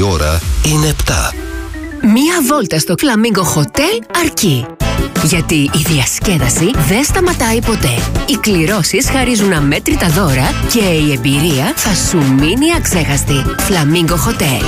η ώρα είναι 7. Μία βόλτα στο Flamingo Hotel αρκεί. Γιατί η διασκέδαση δεν σταματάει ποτέ. Οι κληρώσεις χαρίζουν αμέτρητα δώρα και η εμπειρία θα σου μείνει αξέχαστη. Flamingo Hotel.